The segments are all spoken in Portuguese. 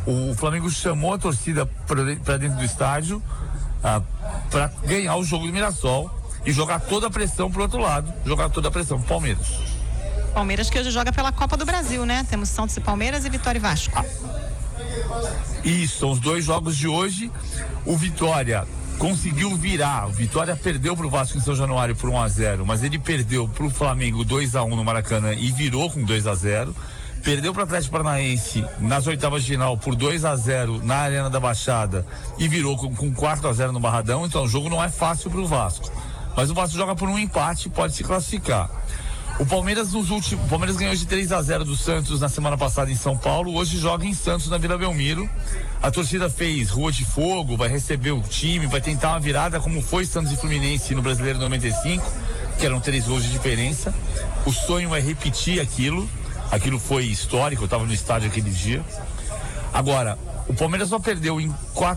O Flamengo chamou a torcida para dentro do estádio para ganhar o jogo do Mirassol e jogar toda a pressão pro outro lado, jogar toda a pressão pro Palmeiras. Palmeiras que hoje joga pela Copa do Brasil, né? Temos Santos e Palmeiras e Vitória e Vasco. Isso, são os dois jogos de hoje. O Vitória conseguiu virar. O Vitória perdeu pro Vasco em São Januário por 1-0, mas ele perdeu pro Flamengo 2-1 no Maracanã e virou com 2-0. Perdeu para o Atlético Paranaense nas oitavas de final por 2-0 na Arena da Baixada e virou com 4-0 no Barradão. Então o jogo não é fácil para o Vasco, mas o Vasco joga por um empate e pode se classificar. O Palmeiras ganhou de 3-0 do Santos na semana passada em São Paulo. Hoje joga em Santos, na Vila Belmiro. A torcida fez rua de fogo, vai receber o time, vai tentar uma virada como foi Santos e Fluminense no Brasileiro 95, que eram 3 gols de diferença. O sonho é repetir aquilo. Aquilo foi histórico, eu estava no estádio aquele dia. Agora, o Palmeiras só perdeu em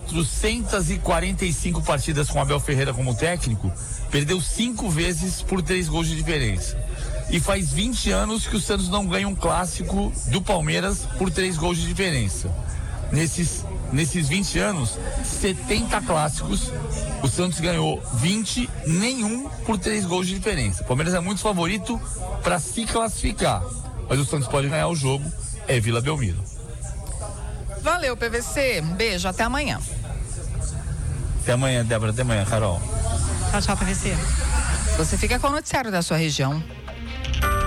445 partidas com Abel Ferreira como técnico, perdeu 5 vezes por 3 gols de diferença. E faz 20 anos que o Santos não ganha um clássico do Palmeiras por 3 gols de diferença. Nesses 20 anos, 70 clássicos, o Santos ganhou 20, nenhum por 3 gols de diferença. O Palmeiras é muito favorito para se classificar, mas o Santos pode ganhar o jogo, é Vila Belmiro. Valeu, PVC. Beijo, até amanhã. Até amanhã, Débora, até amanhã, Carol. Tchau, PVC. Você fica com o noticiário da sua região.